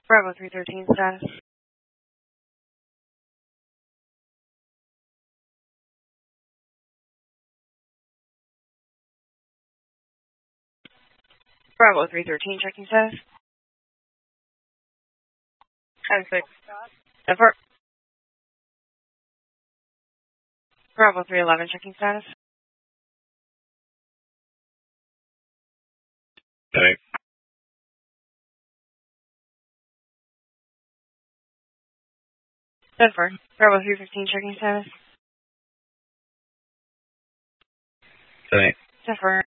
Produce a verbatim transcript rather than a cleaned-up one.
Bravo three thirteen status. Bravo three thirteen checking status. ten six. Effort. Bravo three eleven checking status. Okay. Denver. Bravo three fifteen checking status. Okay. Denver.